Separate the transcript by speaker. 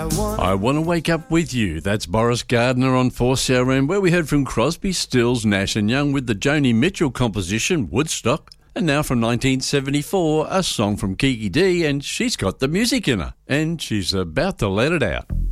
Speaker 1: I Want to Wake Up With You. That's Boris Gardner on 4CRM, where we heard from Crosby, Stills, Nash and Young with the Joni Mitchell composition, Woodstock. And now from 1974, a song from Kiki Dee, and she's got the music in her, and she's about to let it out.